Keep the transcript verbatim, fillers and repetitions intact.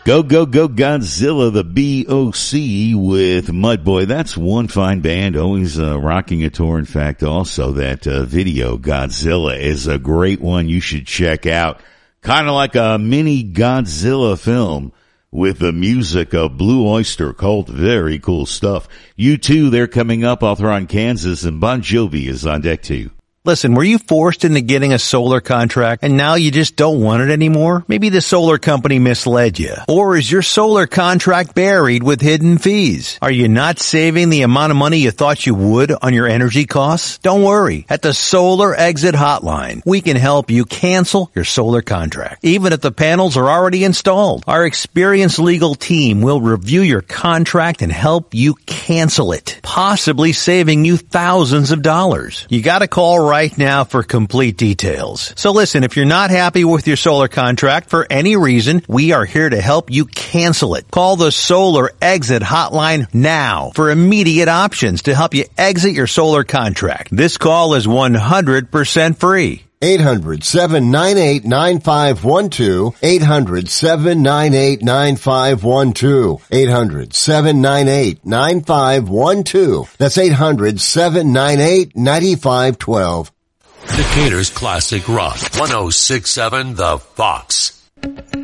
Go, go, go, Godzilla, the B O C with Mudboy. That's one fine band, always uh, rocking a tour. In fact, also that uh, video, Godzilla, is a great one you should check out. Kind of like a mini Godzilla film with the music of Blue Oyster Cult. Very cool stuff. U two, they're coming up. Author on Kansas, and Bon Jovi is on deck too. Listen, were you forced into getting a solar contract and now you just don't want it anymore? Maybe the solar company misled you. Or is your solar contract buried with hidden fees? Are you not saving the amount of money you thought you would on your energy costs? Don't worry. At the Solar Exit Hotline, we can help you cancel your solar contract, even if the panels are already installed. Our experienced legal team will review your contract and help you cancel it, possibly saving you thousands of dollars. You gotta call right now for complete details. So listen, if you're not happy with your solar contract for any reason, we are here to help you cancel it. Call the Solar Exit Hotline now for immediate options to help you exit your solar contract. This call is one hundred percent free. eight hundred, seven nine eight, nine five one two. eight hundred, seven nine eight, nine five one two. eight hundred, seven nine eight, nine five one two. That's eight hundred, seven nine eight, nine five one two. Decatur's Classic Rock. one oh six point seven The Fox.